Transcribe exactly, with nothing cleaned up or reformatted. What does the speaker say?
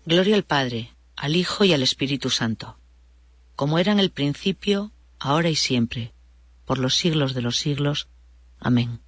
Gloria al Padre, al Hijo y al Espíritu Santo, como era en el principio, ahora y siempre, por los siglos de los siglos. Amén.